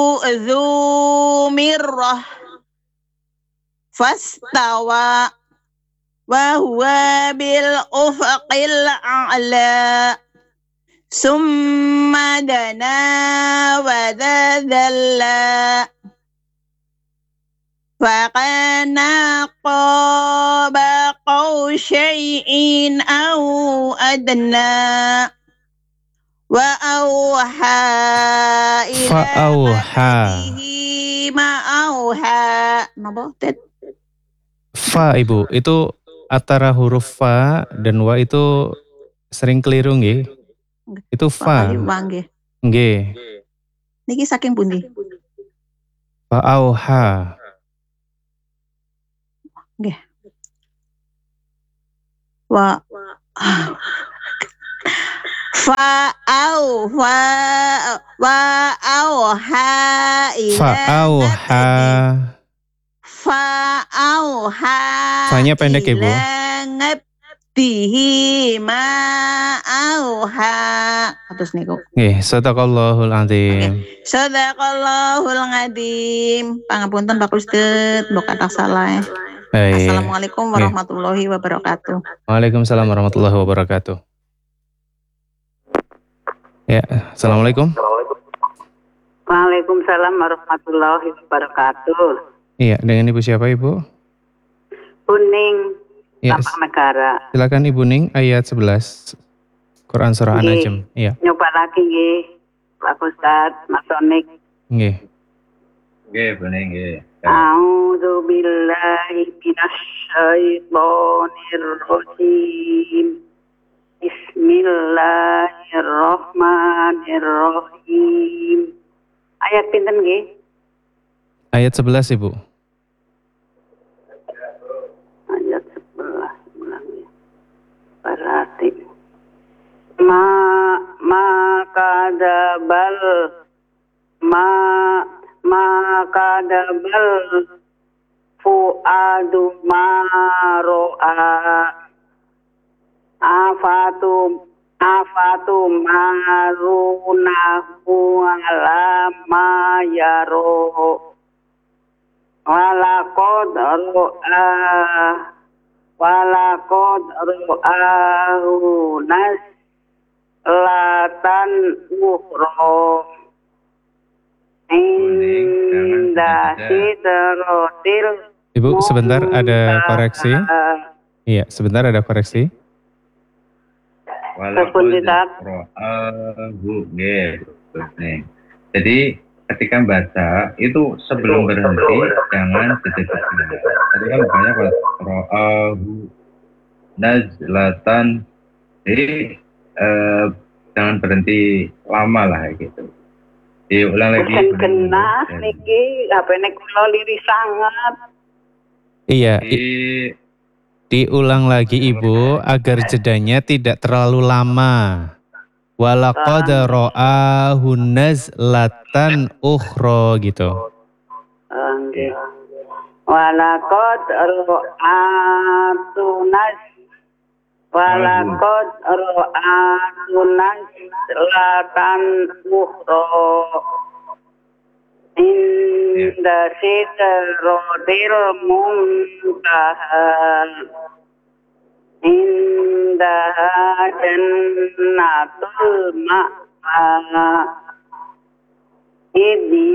ذو مرة فاستوى وهو بالأفق الأعلى ثم دنا وتدلى فكان قاب قوسين أو أدنى وأوحى إلى Fa'auha. عبده ما أوحى. Fa Ibu, itu antara huruf fa dan wa itu sering keliru nggih. Itu fa. Kali nggih. Nggih. Niki saking pundi? Fa'auha. Nggih. Wa Fa'auha ila Fa'auha. Fa'auha Fa-nya pendek ya, Bu? ila ngabdihi ma auha. Terus niku. Nggih, sadaqallahul azim. Sadaqallahul azim. Pangapunten Pak Ustaz, mbok kathah salah. Baik. Assalamualaikum warahmatullahi wabarakatuh. Waalaikumsalam warahmatullahi wabarakatuh. Ya, assalamualaikum. Waalaikumsalam warahmatullahi wabarakatuh. Iya, dengan Ibu siapa Ibu? Kuning, Ya, Tapak Negara. silakan Ibu Ning, ayat 11 Quran surah An-Najm. Iya. Nyoba lagi nggih, Pak Ustaz, Mas Sonik. Nggih. Nggih, Bu Ning, nggih. A'udzu billahi minasyaitonir rajim. Bismillahirrahmanirrahim. Ayat pinten nggih? Ayat 11 Ibu. Ayat 11 ulangi. Berarti kadabal fuadu maro'a afatu marunahu ala ma yaro walakod ro'ahu naslatan ukhra inda sidratil. Ibu, sebentar ada koreksi. Iya, sebentar ada koreksi. Jadi ketika baca itu sebelum berhenti jangan sedikit. Tadi kan banyak ro'ahu nazlatan. Jadi jangan berhenti lama lah gitu. Diulang lagi. Kenas niki HP-ne kula liris sangat. Iya. Diulang lagi Ibu agar jedanya tidak terlalu lama. Walaqad ra'ahu nazlatan ukhra gitu. Nggih. Walaqad ra'atu nazlatan ukhra inda sidratil muntaha indaha jannatul ma'wa.